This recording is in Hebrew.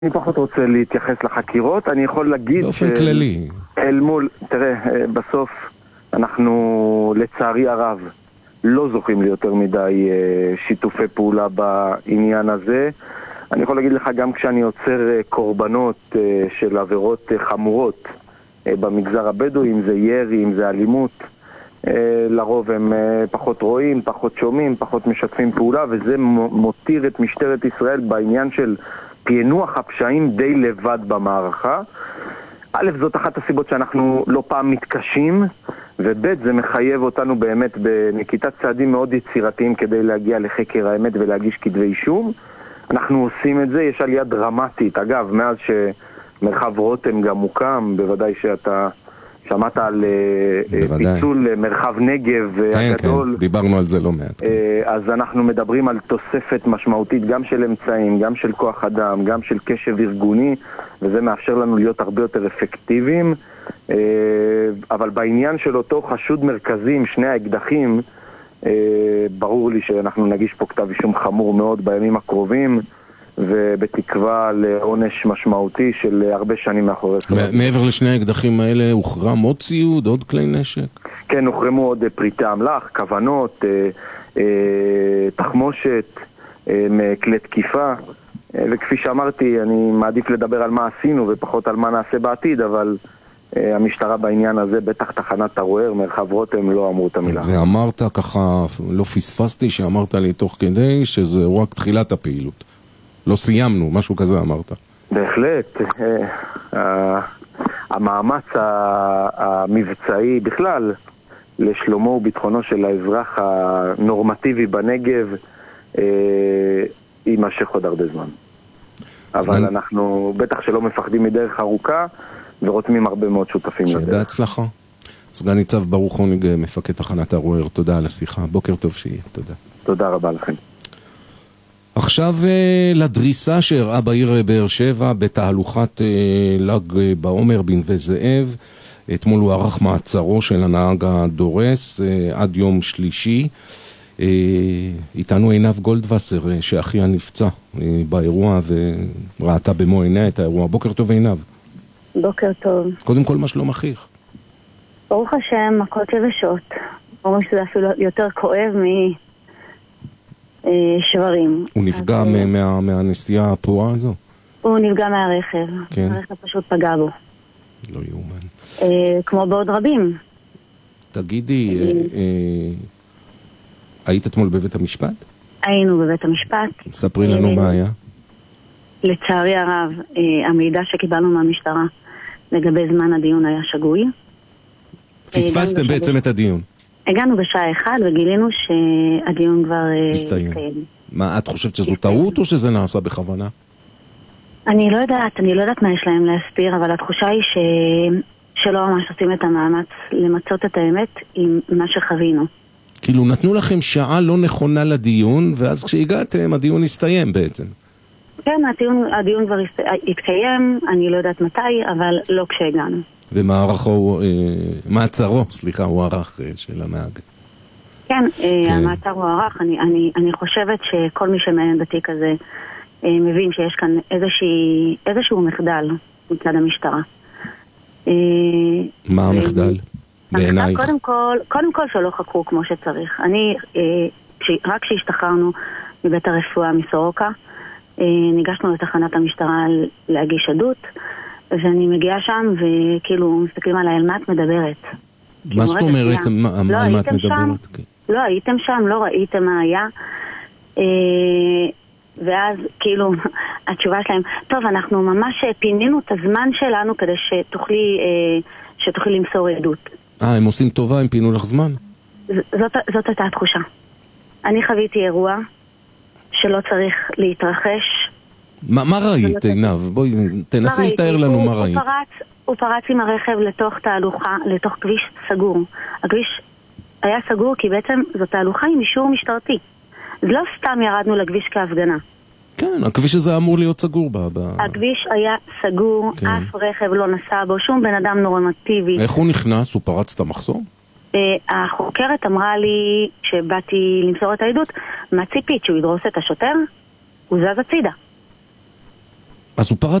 אני פחות רוצה להתייחס לחקירות, אני יכול להגיד באופן כללי. אל מול, תראה, בסוף אנחנו לצערי הרב לא זוכים ליותר מדי שיתופי פעולה בעניין הזה. אני יכול להגיד לך גם כשאני יוצר קורבנות של עבירות חמורות במגזר הבדואי, אם זה ירי, אם זה אלימות, לרוב הם פחות רואים, פחות שומעים, פחות משתפים פעולה, וזה מותיר את משטרת ישראל בעניין של פענוח הפשעים די לבד במערכה. א', זאת אחת הסיבות שאנחנו לא פעם מתקשים, וב', זה מחייב אותנו באמת בנקיטת צעדים מאוד יצירתיים כדי להגיע לחקר האמת ולהגיש כתבי אישום. אנחנו עושים את זה, יש עלייה דרמטית. אגב, מאז שמרחב רותם גם מוקם, בוודאי שאתה שמעת על פיצול מרחב נגב הגדול. כן, דיברנו על זה לא מעט. אז אנחנו מדברים על תוספת משמעותית גם של אמצעים, גם של כוח אדם, גם של קשב ארגוני, וזה מאפשר לנו להיות הרבה יותר אפקטיביים. אבל בעניין של אותו חשוד מרכזי עם שני האקדחים, ברור לי שאנחנו נגיש פה כתב אישום חמור מאוד בימים הקרובים, ובתקווה לעונש משמעותי של הרבה שנים מאחורי. מעבר לשני האקדחים האלה, הוחרם עוד ציוד, עוד כלי נשק? כן, הוחרמו עוד פריטי אמל"ח, כוונות, תחמושת, כלי תקיפה, וכפי שאמרתי, אני מעדיף לדבר על מה עשינו ופחות על מה נעשה בעתיד, אבל המשטרה בעניין הזה, בטח תחנת הרוער, מרחב רותם, לא אמרו את המילה. ואמרת ככה, לא פספסתי, שאמרת לי תוך כדי שזה רק תחילת הפעילות. לא סיימנו, משהו כזה אמרת. בהחלט. המאמץ המבצעי בכלל לשלומו וביטחונו של האזרח הנורמטיבי בנגב יימשך עוד הרבה זמן. אבל אנחנו בטח שלא מפחדים מדרך ארוכה ורותמים הרבה מאוד שותפים לדרך. שיהיה בהצלחה. סגן ניצב ברוך הוניג, מפקד תחנת הרוער, תודה על השיחה. בוקר טוב שיהיה, תודה. תודה רבה לכם. עכשיו לדריסה שאירעה בעיר באר שבע בתהלוכת ל"ג בעומר בנווה זאב. אתמול הוא ערך מעצרו של הנהג הדורס עד יום שלישי. איתנו עינב גולדווסר שאחיה נפצע באירוע וראתה במו עיניה את האירוע. בוקר טוב עינב. בוקר טוב. קודם כל, מה שלום אחיך? ברוך השם, מכות יבשות. אומרים שזה אפילו יותר כואב שברים. הוא נפגע מהנסיעה הפרועה הזו? הוא נפגע מהרכב. כן. הרכב פשוט פגע בו. לא יאומן. כמו בעוד רבים. תגידי, היית אתמול בבית המשפט? היינו בבית המשפט. ספרי לנו מה היה. לצערי הרב, המידע שקיבלנו מהמשטרה לגבי זמן הדיון היה שגוי. פספסתם בעצם את הדיון? הגענו בשעה 1 וגילינו שהדיון כבר הסתיים. מה, את חושבת שזו טעות או שזה נעשה בכוונה? אני לא יודעת מה יש להם להסביר, אבל התחושה היא שלא ממש עושים את המאמץ למצות את האמת עם מה שחווינו. כאילו נתנו לכם שעה לא נכונה לדיון, ואז כשהגעתם הדיון הסתיים בעצם. כן, הדיון כבר התקיים, אני לא יודעת מתי, אבל לא כשהגענו. מעצרו, הוא ערך של הנהג. כן, המעצר הוא ערך. אני חושבת שכל מי שמעניין בתיק הזה מבין שיש כאן איזשהו מחדל מצד המשטרה. מה המחדל? בעינייך? קודם כל שלא חקרו כמו שצריך. רק כשהשתחררנו מבית הרפואה מסורוקה, ניגשנו לתחנת המשטרה להגיש עדות, ואני מגיעה שם וכאילו מסתכלים עליי, על מה את מדברת? מה זאת אומרת על מה את מדברת? לא הייתם שם, לא ראיתם מה היה, ואז כאילו התשובה שלהם, טוב, אנחנו ממש פינינו את הזמן שלנו כדי שתוכלי למסור עדות. הם עושים טובה, הם פינו לך זמן? זאת הייתה התחושה. אני חוויתי אירוע שלא צריך להתרחש. מה ראית, עינב? בואי תנסי לתאר לנו מה ראית. הוא פרץ עם הרכב לתוך תהלוכה, לתוך כביש סגור. הכביש היה סגור כי בעצם זו תהלוכה עם אישור משטרתי. אז לא סתם ירדנו לכביש כהפגנה. כן, הכביש הזה אמור להיות סגור. הכביש היה סגור, אף רכב לא נסע בו, שום בן אדם נורמטיבי. איך הוא נכנס? הוא פרץ את המחסום? החוקרת אמרה לי, כשבאתי למסור את העדות, מה ציפית? שהוא ידרוס את השוטר? הוא זז הצידה. אז הוא פרץ